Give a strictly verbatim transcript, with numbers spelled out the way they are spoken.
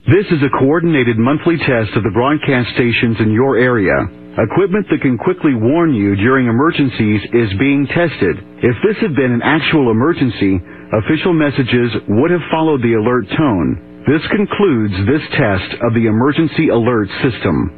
This is a coordinated monthly test of the broadcast stations in your area. Equipment that can quickly warn you during emergencies is being tested. If this had been an actual emergency, official messages would have followed the alert tone. This concludes this test of the emergency alert system.